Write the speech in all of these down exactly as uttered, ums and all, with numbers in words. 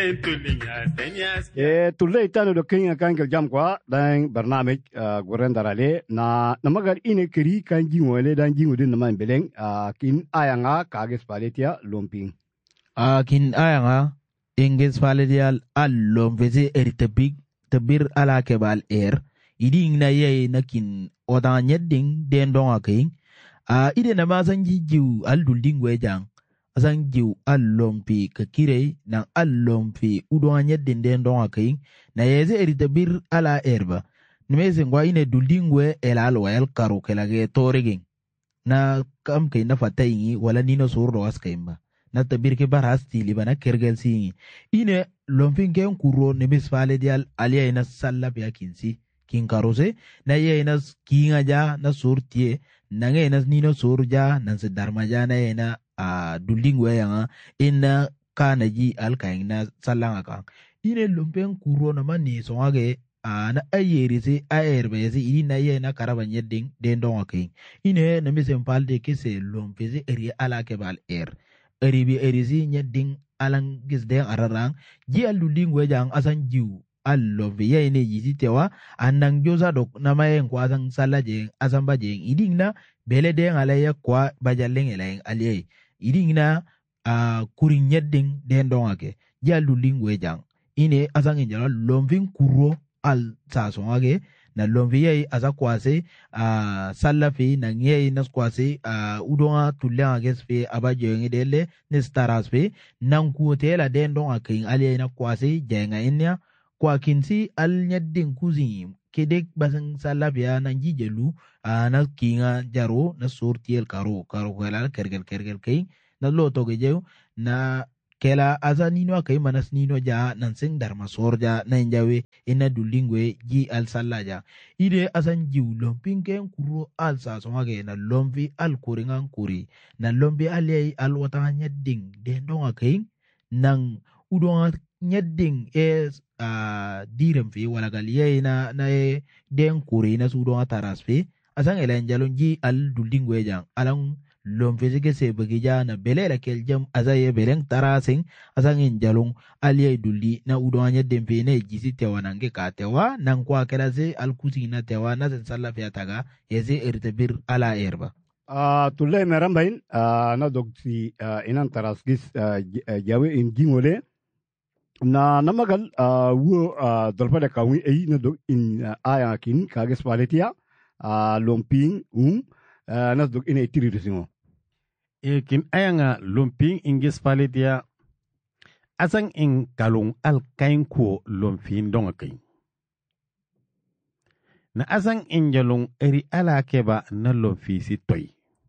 e tulle tano do kenya kankel jam kwa dan barnamij goren darale na namagal ine kiri kan jingole dan jingudin naman beleng kin ayanga kages paletia lomping a kin ayanga inges paletia al lompese eritabig tabir ala kebal air iding na ye nakin odan yedding den don aking a ide na mazan jiu al dulding wejang asan jiu allompi kakire na allompi udwanya denden don akai na yeze eritabir ala erba nimeze ngwa ine duldingwe ela alwa el karo kelage toregin na kam kai na fatayi wala nino surro askaimba na tabir ke baras tili bana kergel singi ine lompin ken kuro nimis fale dial alia ina sallab yakinsi kin karose na ye ina kinga ja na surtie na nge ina nino surja na se darmaja na ina a duldingwe yanga ina kana ji alkain na salanga kan ine lumpen kuro na mani sonage a na ayeri se ayerbe se ina ye na karaban yedding den don akai ine na misen palde kese lumpeze eri ala kebal er eri bi eri si yedding alang gisden ararang ji al duldingwe jang asan jiu allo ye ne yiti tewa anang joza dok na mayen kwa sang salaje asamba jeng iding na bele den alaya kwa bajaleng elaing aliye iding na a kurin yedding den don ake jalu lingwe jang ine asang injala lomvin kuro al sason ake na lomvi ye asa kwase a salafi na nge na kwase a udonga tulenga gesfe abajo ngedele ne staras fe nan kuotela den don ake aliye na kwase jenga inya kwa kinsi al nyedding kuzi kedek basang salabia na jijelu na kinga jaro na sortiel karo karo kwela kergel kergel kay na loto gejew na kela asa nino kay manas nino ja nan sing darma sorja na njawe ina dulingwe ji al salaja ide asan jiw lompin ken kuro al sa somage na lomvi al kuringan kuri na lombi alei al wata nyedding den donga kay nang udonga nyedding es a direm fi wala galiye na na e den kuri na sudon ataras fi asan elen jalon ji al duldingwe jang alang lom fizike se bagija na belela kel jam azaye beleng tarasing asan en jalon aliye duldi na udon nyeddem fi ne jisi tewa nange ka tewa nang kwa kelase al kusina tewa na sen salla fi ataga yeze ertabir ala erba a tulle merambain na dogti inan taras gis jawe in jingole na namagal uh, wo uh, dalpada kawi ai na dog in uh, aya kin kages paletia uh, lomping um uh, na dog in itiri resingo e kin ayanga lomping ingis paletia asang in kalung al kain ko lomping donga kai na asang in jalung eri ala keba na lomfi si toy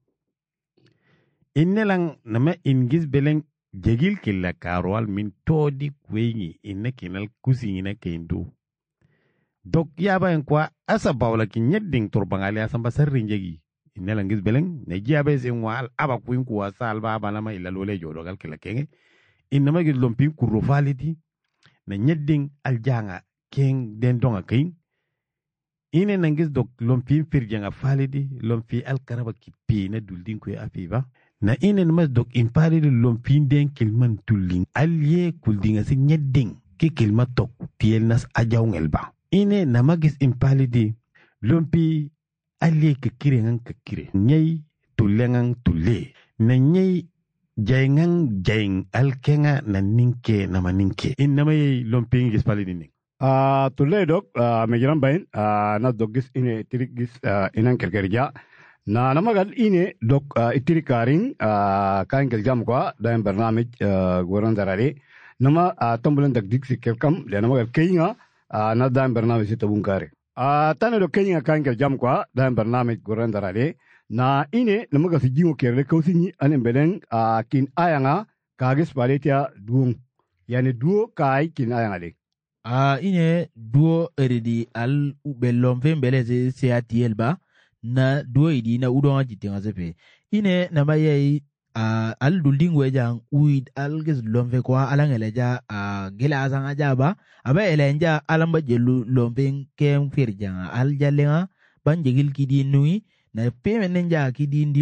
innelang nama ingis beleng jegil killa karwal min todi kwenyi inna kinal kusi ina kendo dok yaba en kwa asa bawla kin yedding turbangali asamba sarrin jegi inna langis beleng ne jiabe sen wal aba kuin ku wasal ba balama illa lole jodo gal killa kenge inna magi lompin kurro faliti na yedding aljanga ken den donga kain ine nangis dok lompin firjanga faliti lompi alkaraba kipi na duldin ku afiba na inen mas dok impari de lompin den kilman tulling alye kuldinga si nyedding ki kilma tok tiel nas ajaw ba ine na magis impali di lompi alye ke kire ngang ke kire nyei tulengang tulle na nyei jayngang jayng alkenga na ninke na maninke inna may lompin gis pali di ning a tulle dok me jiran bain na dog gis ine tirik gis inan kergerja na namagal ine dok uh, itiri karing uh, kain keljam kwa dan barnamij uh, goran darare nama uh, tombulan dak dik sikam le namagal keinga uh, na dan barnamij sitabungkare uh, tane dok keinga kain keljam kwa dan barnamij goran darare na ine namagal sijingo kerle kausini anen beleng uh, kin ayanga kages paletia duong yani duo kai kin ayanga le a ine duo eridi al ubelom fembele se se atielba na duo idi na udon jitinga zepe ine na maye a al dulding wejang uid al gis lomfe kwa alangeleja a gila asanga jaba aba elenja alamba jelu lompen kem firjanga al jalenga ban jegil kidi nui na peme nenja kidi ndilo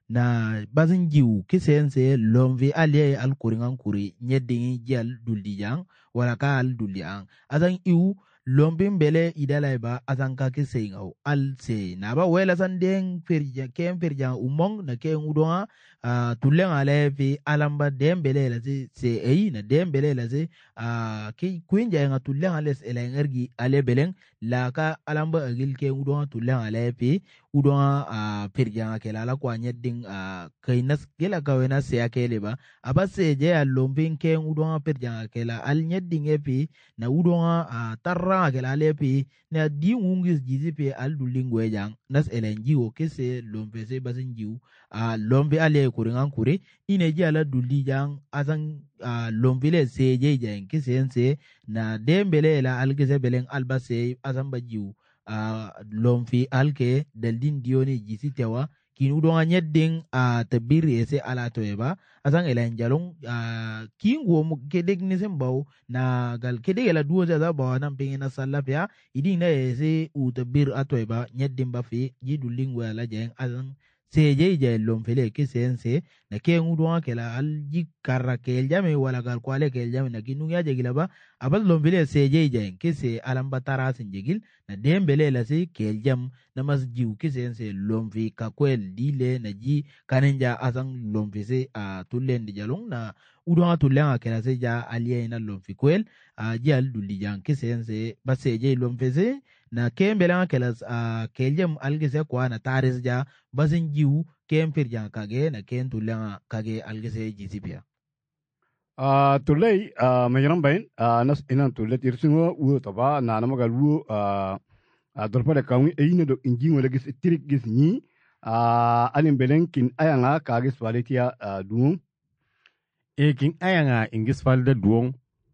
na bazin jiu kisense lomvi aliye al kuringan kuri nyedingi jal duldi jang wala ka al duldi ang azan iu lombin bele idala ba azan ka kise ngau al se na ba wela san den firja kem firja umong na ke ngudonga uh, tulen ale fi alamba dem bele la se se ei na dem bele la se uh, ki kuinja nga tulen ale se la ngergi ale beleng la ka alamba agil ke ngudonga tulen ale fi udonga uh, firja ke la la kwa nyeding uh, kainas gela ka wena se akele ba abase je al lombin ke ngudonga firja ke la al nyeding epi na udonga uh, tarra ke la lepi na di ungis jizi pe al dulingwe jang nas elenji o kese lombe se basin jiu a lombe ale kuringan kure ine ji ala dulli jang azan uh, lombe le se je jang kese ense na dembele la al kese beleng albase azan ba jiu a lomfi alke daldin dioni jisi tewa kin udonga nyedding a tabiri ese ala toeba azan elen jalong a kin go mu kedek nisem baw na gal kedek la duo za baw nan pengina na salafia idin na ese u tabir atoeba nyeddim ba fi jidu lingwa la jeng azan seje je lomfele kisense na ke udonga kela al jikarra kel jame wala gal kwale kel jame na kinu ya jegila ba abal lomfele seje je kese alamba tarasin jegil na dembele la se kel jam na mas jiu kisense lomfi kakwel dile na ji kanenja azang lomfi se a tulen di jalong na udonga tulen akela se ja aliye na lomfi kwel a ji al duli jang kisense ba seje lomfi se na kembele akela a keljem algese kwa na taris ja bazin jiu kempir jang kage na ken tulen kage algese jisipia Uh, tulay uh, mayroon ba yun? Uh, nas inan tulay tirsungo uo taba na namagal uo uh, uh, dolpada kaungi ayina do injingo lagis itirik gis ni uh, alin beleng kin ayanga kagis walitia uh, duong e kin ayanga ingis falda duong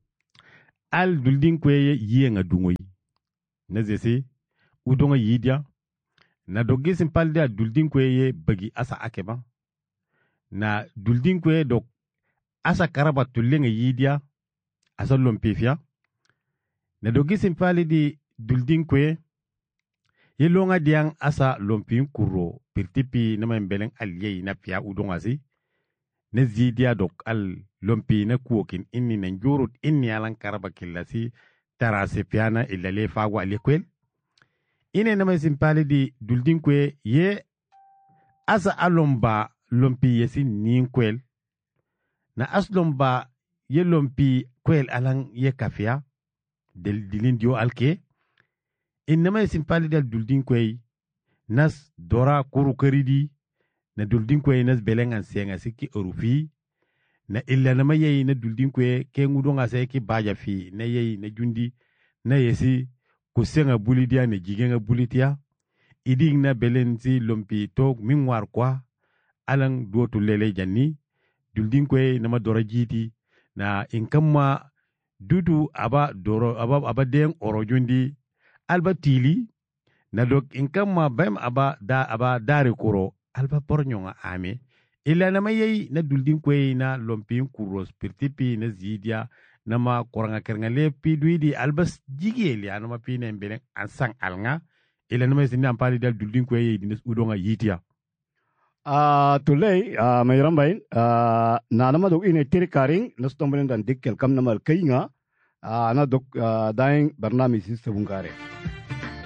al duldin kweye yienga dungoy na zese udonga yidia na dogis palda duldin kweye bagi asa akeba na duldin kweye dok asa karaba tullenga yidia asa lompefia na dogi simpali di duldin kwe yelonga diang asa lompin kuro pirtipi nama mbeleng aliyei na pia udonga si na zidia dok al lompi na kuokin inni na njurut inni alan karaba killasi tarase piana ilale fagwa alikwel ine nama simpali di duldin kwe ye asa alomba lompi yesi ninkwel na aslom ba ye lompi kwel alang ye kafia del dilin dio alke innama simpali dal duldin kwey nas dora kuru karidi na duldin kwey nas belengan senga siki orufi na illa nama yey na duldin kwey ke ngudonga se ki baja fi na yey na jundi na yesi kusenga bulidia na jigenga bulitia iding na belen si lompi tok mingwar kwa alang duotu lele janni duldin kwe nama dora jiti na inkamma dudu aba doro aba aba den orojundi alba tili na dok inkamma bam aba da aba dare kuro alba pornyonga ame ila nama yei na duldin kwe na lompin kuros pirtipi na zidia nama koranga keranga le piduidi albas jigeli anama pine mbele ansang alnga ila nama sinna ampali dal duldin kwe yei dinas udonga yitia Uh, tulay uh, mayroon ba yun? Uh, na naman dog ine tirikaring nastombalin dan dikkel kam namal kainga uh, na dog uh, daing barnami si sabungkare.